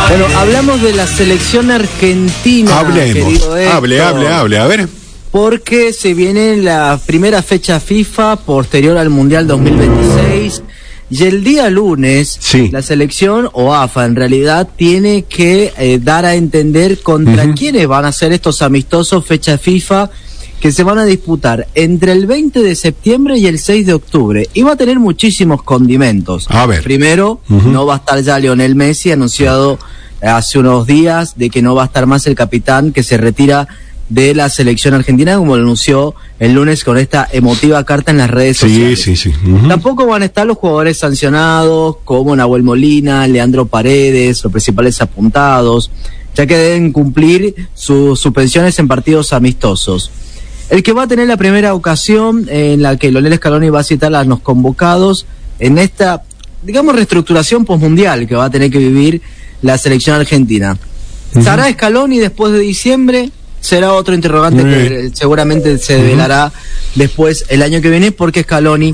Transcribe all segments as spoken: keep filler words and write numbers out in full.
Bueno, hablamos de la selección argentina. Hablemos, querido Héctor, hable, hable, hable, a ver. Porque se viene la primera fecha FIFA posterior al Mundial dos mil veintiséis. Y el día lunes, sí. la selección, o AFA en realidad, tiene que eh, dar a entender contra uh-huh. quiénes van a ser estos amistosos fecha FIFA que se van a disputar entre el veinte de septiembre y el seis de octubre. Y va a tener muchísimos condimentos. A ver. Primero, uh-huh. no va a estar ya Lionel Messi, anunciado hace unos días de que no va a estar más el capitán, que se retira de la selección argentina, como lo anunció el lunes con esta emotiva carta en las redes sí, sociales. Sí, sí, sí. Uh-huh. Tampoco van a estar los jugadores sancionados, como Nahuel Molina, Leandro Paredes, los principales apuntados, ya que deben cumplir sus suspensiones en partidos amistosos. El que va a tener la primera ocasión en la que Lionel Scaloni va a citar a los convocados en esta, digamos, reestructuración posmundial que va a tener que vivir la selección argentina. Uh-huh. ¿Será Scaloni después de diciembre? Será otro interrogante uh-huh. que seguramente se develará uh-huh. después el año que viene, porque Scaloni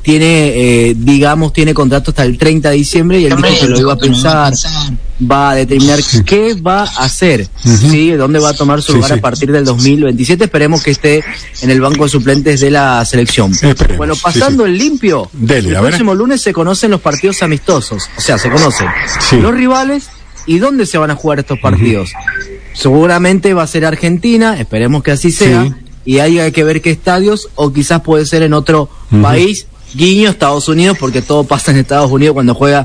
tiene, eh, digamos, tiene contrato hasta el treinta de diciembre y él dijo que lo iba a pensar, va a determinar sí. qué va a hacer, uh-huh. ¿sí? dónde va a tomar su sí, lugar sí. a partir del dos mil veintisiete. Esperemos que esté en el banco de suplentes de la selección. Esperemos. Bueno, pasando sí, sí. el limpio, Dele, el próximo lunes se conocen los partidos amistosos, o sea, se conocen sí. los rivales y dónde se van a jugar estos partidos. Uh-huh. Seguramente va a ser Argentina, esperemos que así sea, sí. y ahí hay que ver qué estadios, o quizás puede ser en otro uh-huh. país, guiño Estados Unidos, porque todo pasa en Estados Unidos cuando juega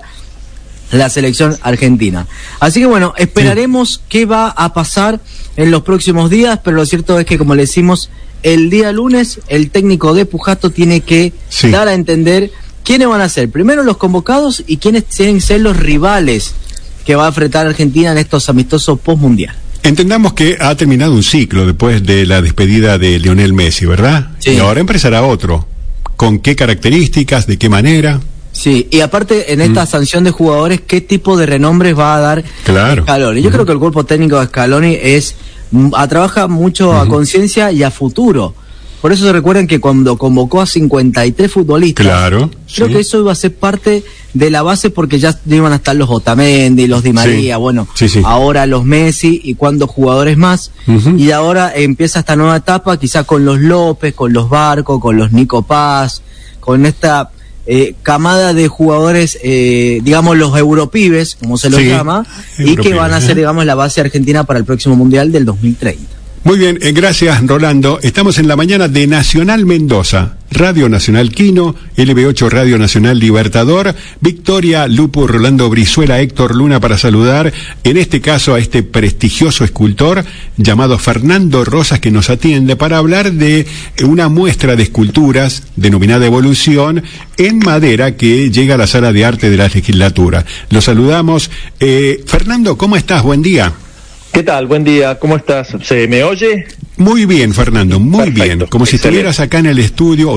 la selección argentina. Así que bueno, esperaremos sí. qué va a pasar en los próximos días, pero lo cierto es que, como le decimos, el día lunes el técnico de Pujato tiene que sí. dar a entender quiénes van a ser primero los convocados y quiénes tienen que ser los rivales que va a enfrentar Argentina en estos amistosos postmundial. Entendamos que ha terminado un ciclo después de la despedida de Lionel Messi, ¿verdad? Sí. Y ahora empezará otro. ¿Con qué características? ¿De qué manera? Sí, y aparte en esta mm. sanción de jugadores, ¿qué tipo de renombres va a dar claro. Scaloni? Yo mm. creo que el cuerpo técnico de Scaloni es a, trabaja mucho mm. a conciencia y a futuro. Por eso se recuerdan que cuando convocó a cincuenta y tres futbolistas, claro, creo sí. que eso iba a ser parte de la base, porque ya iban a estar los Otamendi, los Di María, sí. bueno, sí, sí. ahora los Messi y cuántos jugadores más. Uh-huh. Y ahora empieza esta nueva etapa, quizás con los López, con los Barco, con los Nico Paz, con esta eh, camada de jugadores, eh, digamos los europibes, como se los sí. llama, y que van a ser, digamos, la base argentina para el próximo Mundial del dos mil treinta. Muy bien, eh, gracias Rolando. Estamos en la mañana de Nacional Mendoza, Radio Nacional Quino, L B ocho Radio Nacional Libertador, Victoria, Lupo, Rolando Brizuela, Héctor Luna para saludar, en este caso a este prestigioso escultor llamado Fernando Rosas, que nos atiende para hablar de una muestra de esculturas denominada Evolución en madera que llega a la Sala de Arte de la Legislatura. Lo saludamos. Eh, Fernando, ¿cómo estás? Buen día. ¿Qué tal? Buen día, ¿cómo estás? ¿Se me oye? Muy bien, Fernando, muy Perfecto, bien. Como excelente. Si estuvieras acá en el estudio